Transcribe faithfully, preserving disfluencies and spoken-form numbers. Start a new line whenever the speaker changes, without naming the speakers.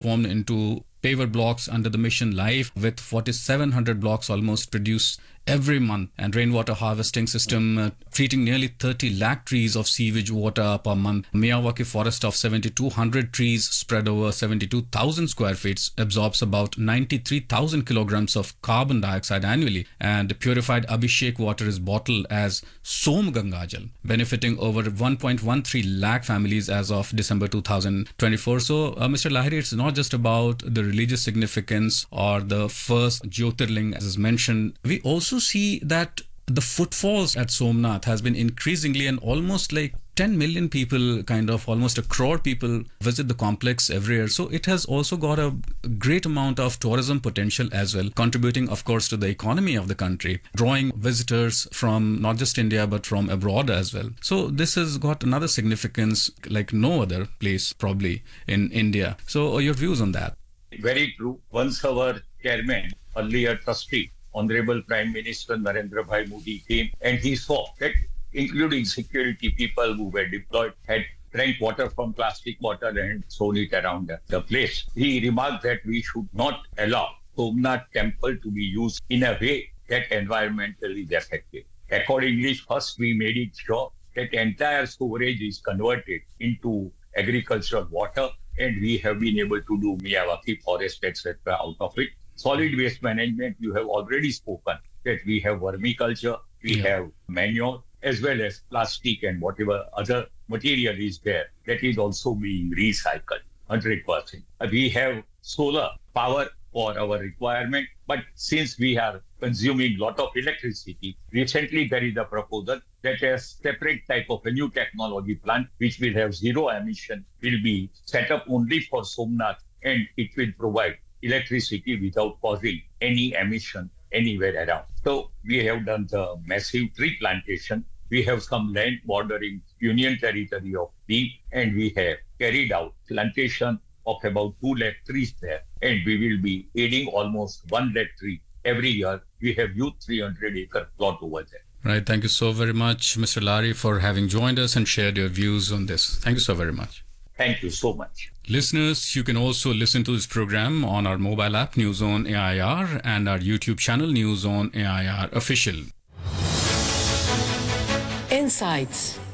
transformed into paver blocks under the mission Life, with forty-seven hundred blocks almost produced every month, and rainwater harvesting system uh, treating nearly thirty lakh trees of sewage water per month. Miyawaki forest of seventy-two hundred trees spread over seventy-two thousand square feet absorbs about ninety-three thousand kilograms of carbon dioxide annually, and purified Abhishek water is bottled as Som Gangajal, benefiting over one point one three lakh families as of December two thousand twenty-four. So, uh, Mister Lahiri, it's not just about the religious significance or the first Jyotirling as is mentioned. We also see that the footfalls at Somnath has been increasingly, and almost like ten million people, kind of almost a crore people visit the complex every year. So it has also got a great amount of tourism potential as well, contributing of course to the economy of the country, drawing visitors from not just India but from abroad as well. So this has got another significance like no other place probably in India. So your views on that?
Very true. Once our chairman, earlier trustee, Honorable Prime Minister Narendra Bhai Modi came and he saw that including security people who were deployed had drank water from plastic water and thrown it around the place. He remarked that we should not allow Somnath temple to be used in a way that environmentally is effective. Accordingly, first we made it sure that entire storage is converted into agricultural water, and we have been able to do Miyawaki forest, et cetera out of it. Solid waste management, you have already spoken that we have vermiculture, we yeah. have manure, as well as plastic and whatever other material is there, that is also being recycled one hundred percent. We have solar power for our requirement, but since we are consuming a lot of electricity, recently there is a proposal that a separate type of a new technology plant, which will have zero emission, will be set up only for Somnath, and it will provide electricity without causing any emission anywhere around. So we have done the massive tree plantation. We have some land bordering Union Territory of Being, and we have carried out plantation of about two lakh trees there, and we will be adding almost one lakh tree every year. We have used three hundred acre plot over there.
Right. Thank you so very much, Mister Lahiri, for having joined us and shared your views on this. Thank you so very much.
Thank you so much.
Listeners, you can also listen to this program on our mobile app News on A I R and our YouTube channel News on A I R Official.
Insights.